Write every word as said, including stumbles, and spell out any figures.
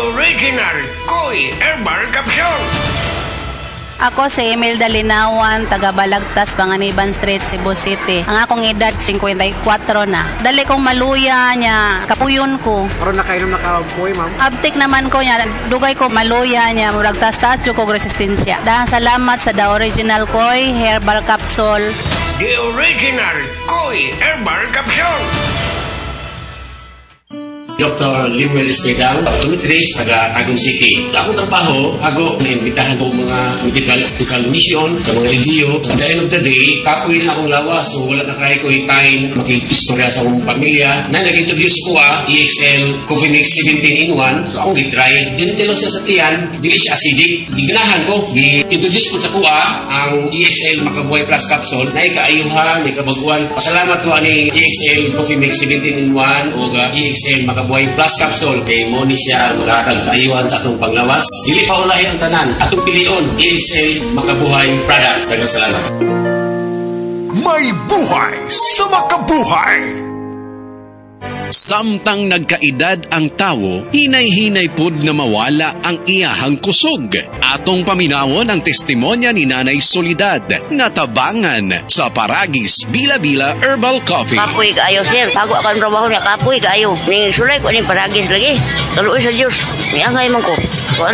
Original Koi Herbal Capsule. Ako si Imelda Linawan, taga Balagtas, Panganiban Street, Cebu City. Ang akong edad, fifty-four na. Dali kong maluya niya, kapuyon ko. Karon na kayo na nakapoy, ma'am? Abtik naman ko niya, dugay ko maluya niya, murag tas-tas yung kong resistensya. Dahil salamat sa The Original Koi Herbal Capsule. The Original Koi Herbal Capsule. Doctor Limuel Espedal, optometrist, taga Tagum City. Sa akong trabaho, ako naimbitahan ko mga medical, medical mission sa mga L G U. At the end of the day, kapoy na akong lawas, so wala na kaya ko yung time makikistorya sa akong pamilya. Na nag-introduce ko ah, E X L Coffee Mix seventeen in one. So akong gitry. Gentle siya sa tiyan, dili siya acidic. Giganahan ko, i-introduce ko sa kuha ang E X L Makabuhay Plus Capsule na ikaayuhan, ikabaguan. Pasalamat ko ani E X L Coffee Mix seventeen in one o E X L Makabuhay Buhay Plus Capsule kay mo ni siya magkakag kaayuhan sa atong panglawas. Dili pa ulahi ang tanan. Atong pilion, E X L Makabuhay Product. Daghang salamat. May buhay sa makabuhay. Samtang nagkaedad ang tawo, hinay-hinay pud na mawala ang iyahang kusog. Atong paminawon ang testimonya ni Nanay Solidad na tabangan sa Paragis Bila-Bila Herbal Coffee. Kapoy kaayo, sir. Bago ako ang trabaho niya, kapoy kaayo. Ning sulay ko ning Paragis lagi. Taluoy sa Diyos. Niangay man ko. Kung